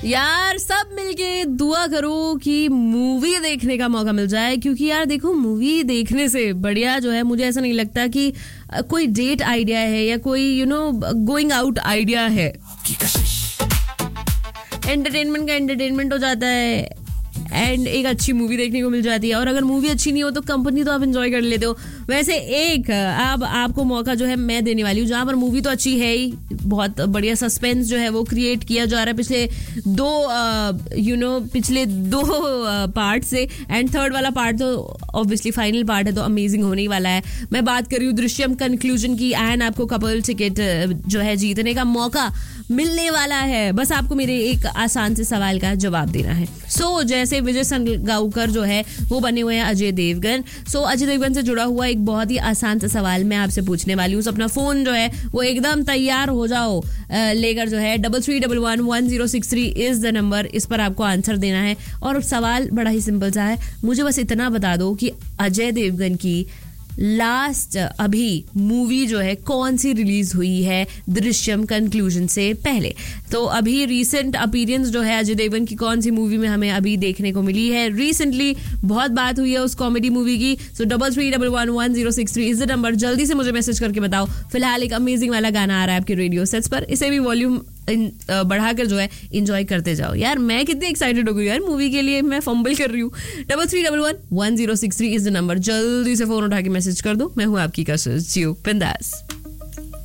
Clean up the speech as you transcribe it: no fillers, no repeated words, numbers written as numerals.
यार सब मिलके दुआ करो कि मूवी देखने का मौका मिल जाए, क्योंकि यार देखो मूवी देखने से बढ़िया जो है मुझे ऐसा नहीं लगता कि कोई डेट आइडिया है या कोई गोइंग आउट आइडिया है। एंटरटेनमेंट का एंटरटेनमेंट हो जाता है एंड एक अच्छी मूवी देखने को मिल जाती है, और अगर मूवी अच्छी नहीं हो तो कंपनी तो आप एंजॉय कर लेते हो। वैसे एक अब आपको मौका जो है मैं देने वाली हूँ, जहां पर मूवी तो अच्छी है ही, बहुत बढ़िया सस्पेंस जो है वो क्रिएट किया जा रहा है पिछले दो पार्ट से, एंड थर्ड वाला पार्ट तो ऑब्वियसली फाइनल पार्ट है तो अमेजिंग होने ही वाला है। मैं बात कर रही हूँ दृश्यम कंक्लूजन की, एंड आपको कपल टिकट जो है जीतने का मौका मिलने वाला है। बस आपको मेरे एक आसान से सवाल का जवाब देना है। जैसे विजय संगावकर जो है वो बने हुए हैं अजय देवगन, अजय देवगन से जुड़ा हुआ एक बहुत ही आसान सा सवाल मैं आपसे पूछने वाली हूँ। अपना फोन जो है वो एकदम तैयार हो जाओ लेकर, जो है 33111063 इज द नंबर, इस पर आपको आंसर देना है। और सवाल बड़ा ही सिंपल सा है, मुझे बस इतना बता दो कि अजय देवगन की लास्ट अभी मूवी जो है कौन सी रिलीज हुई है दृश्यम कंक्लूजन से पहले। तो अभी रीसेंट अपीयरेंस जो है अजय देवगन की कौन सी मूवी में हमें अभी देखने को मिली है। रिसेंटली बहुत बात हुई है उस कॉमेडी मूवी की। 33111063 इज द नंबर, जल्दी से मुझे मैसेज करके बताओ। फिलहाल एक अमेजिंग वाला गाना आ रहा है आपके रेडियो सेट्स पर, इसे भी वॉल्यूम बढ़ाकर जो है एंजॉय करते जाओ। यार मैं कितनी एक्साइटेड हो गई यार मूवी के लिए, मैं फंबल कर रही हूँ। 33111063 इज द नंबर, जल्दी से फोन उठा के मैसेज कर दो। मैं हूँ आपकी कशिश, जियो बिंदास।